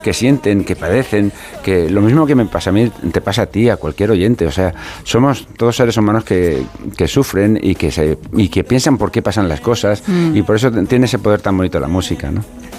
que sienten, que padecen, que lo mismo que me pasa a mí, te pasa a ti, a cualquier oyente. O sea, somos todos seres humanos que sufren y que piensan por qué pasan las cosas, y por eso tiene ese poder tan bonito la música, ¿no?